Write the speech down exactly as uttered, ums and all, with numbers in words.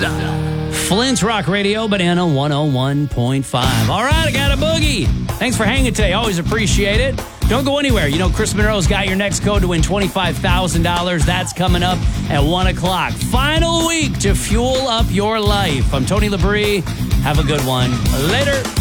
Flint's Rock Radio, Banana one oh one point five. All right, I got a boogie. Thanks for hanging today. Always appreciate it. Don't go anywhere. You know, Chris Monroe's got your next code to win twenty-five thousand dollars. That's coming up at one o'clock. Final week to fuel up your life. I'm Tony Labrie. Have a good one. Later.